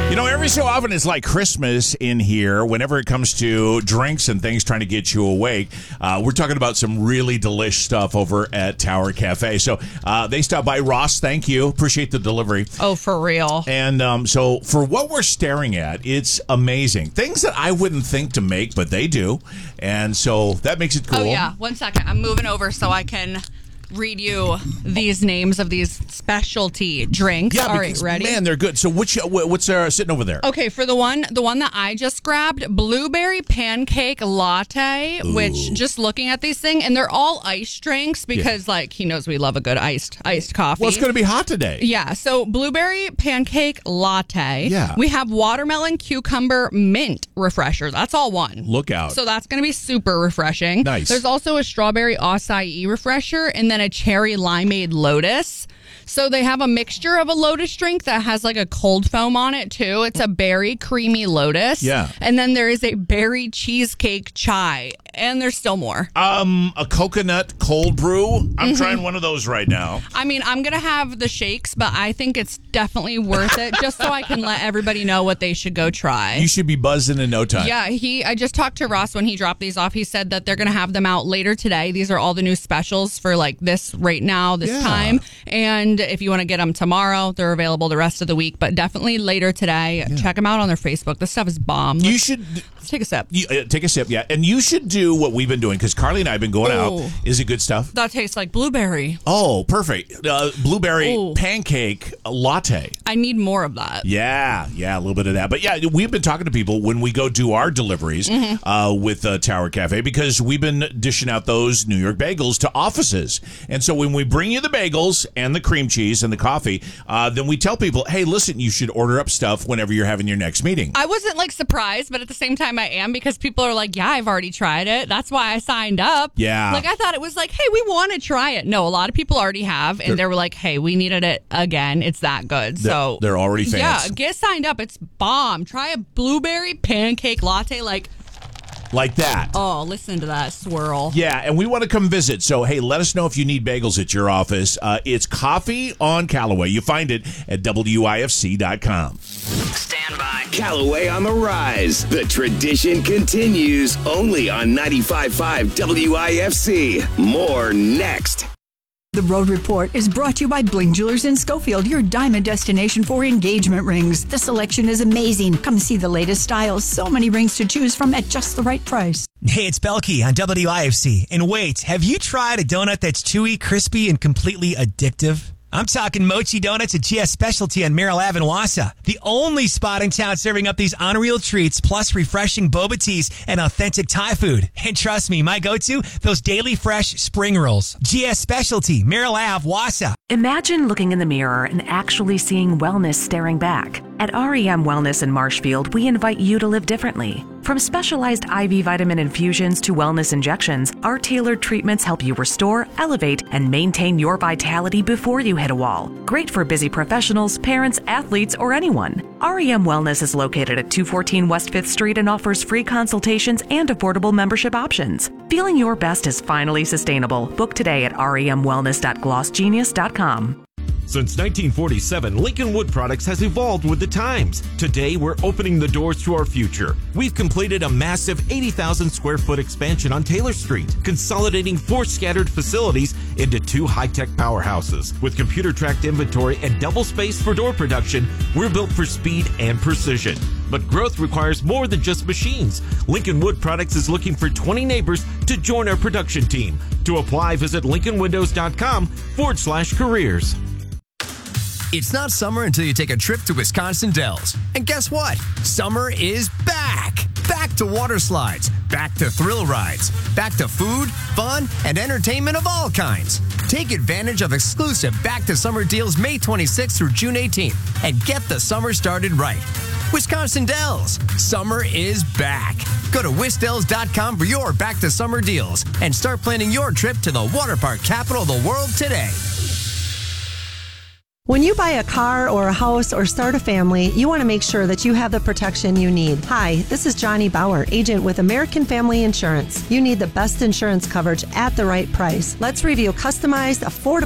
You know, every so often it's like Christmas in here whenever it comes to drinks and things trying to get you awake. We're talking about some really delish stuff over at Tower Cafe. So they stopped by. Ross, thank you. Appreciate the delivery. Oh, for real. And so for what we're staring at, it's amazing. Things that I wouldn't think to make, but they do. And so that makes it cool. Oh, yeah. 1 second. I'm moving over so I can read you these names of these specialty drinks. Yeah, all right, ready? Man, they're good. So what's sitting over there? Okay, for the one that I just grabbed, blueberry pancake latte. Ooh. Which, just looking at these things, and they're all iced drinks because, like, he knows we love a good iced coffee. Well, it's going to be hot today. Yeah. So blueberry pancake latte. Yeah. We have watermelon cucumber mint refresher. That's all one. Look out. So that's going to be super refreshing. Nice. There's also a strawberry acai refresher, and then a cherry limeade lotus. So they have a mixture of a lotus drink that has like a cold foam on it too. It's a berry creamy lotus. Yeah. And then there is a berry cheesecake chai. And there's still more. A coconut cold brew. I'm trying one of those right now. I mean, I'm going to have the shakes, but I think it's definitely worth it just so I can let everybody know what they should go try. You should be buzzing in no time. Yeah, I just talked to Ross when he dropped these off. He said that they're going to have them out later today. These are all the new specials for like this right now, this time. And if you want to get them tomorrow, they're available the rest of the week. But definitely later today, check them out on their Facebook. This stuff is bomb. You should take a sip. Take a sip, yeah. And you should do what we've been doing because Carly and I have been going out. Is it good stuff? That tastes like blueberry. Oh, perfect. Blueberry pancake latte. I need more of that. Yeah, a little bit of that. But yeah, we've been talking to people when we go do our deliveries with Tower Cafe because we've been dishing out those New York bagels to offices. And so when we bring you the bagels and the cream cheese and the coffee, then we tell people, hey, listen, you should order up stuff whenever you're having your next meeting. I wasn't like surprised, but at the same time I am because people are like, yeah, I've already tried it. That's why I signed up. Yeah. Like I thought it was like, hey, we want to try it. No, a lot of people already have. And they were like, hey, we needed it again. It's that good. So they're already fans. Yeah, get signed up. It's bomb. Try a blueberry pancake latte like that. Oh, listen to that swirl. Yeah, and we want to come visit. So, hey, let us know if you need bagels at your office. It's Coffee on Callaway. You find it at WIFC.com. Stand by. Callaway on the rise. The tradition continues only on 95.5 WIFC. More next. The Road Report is brought to you by Bling Jewelers in Schofield, your diamond destination for engagement rings. The selection is amazing. Come see the latest styles. So many rings to choose from at just the right price. Hey, it's Belkey on WIFC. And wait, have you tried a donut that's chewy, crispy, and completely addictive? I'm talking Mochi Donuts at GS Specialty on Merrill Ave in Wausau. The only spot in town serving up these unreal treats, plus refreshing boba teas and authentic Thai food. And trust me, my go-to, those daily fresh spring rolls. GS Specialty, Merrill Ave, Wausau. Imagine looking in the mirror and actually seeing wellness staring back. At REM Wellness in Marshfield, we invite you to live differently. From specialized IV vitamin infusions to wellness injections, our tailored treatments help you restore, elevate, and maintain your vitality before you hit a wall. Great for busy professionals, parents, athletes, or anyone. REM Wellness is located at 214 West 5th Street and offers free consultations and affordable membership options. Feeling your best is finally sustainable. Book today at remwellness.glossgenius.com. Since 1947, Lincoln Wood Products has evolved with the times. Today, we're opening the doors to our future. We've completed a massive 80,000 square foot expansion on Taylor Street, consolidating 4 scattered facilities into 2 high-tech powerhouses. With computer-tracked inventory and double space for door production, we're built for speed and precision. But growth requires more than just machines. Lincoln Wood Products is looking for 20 neighbors to join our production team. To apply, visit lincolnwindows.com/careers. It's not summer until you take a trip to Wisconsin Dells. And guess what? Summer is back! Back to water slides, back to thrill rides, back to food, fun, and entertainment of all kinds. Take advantage of exclusive Back to Summer deals May 26th through June 18th and get the summer started right. Wisconsin Dells, summer is back. Go to wisdells.com for your Back to Summer deals and start planning your trip to the water park capital of the world today. When you buy a car or a house or start a family, you want to make sure that you have the protection you need. Hi, this is Johnny Bauer, agent with American Family Insurance. You need the best insurance coverage at the right price. Let's review customized, affordable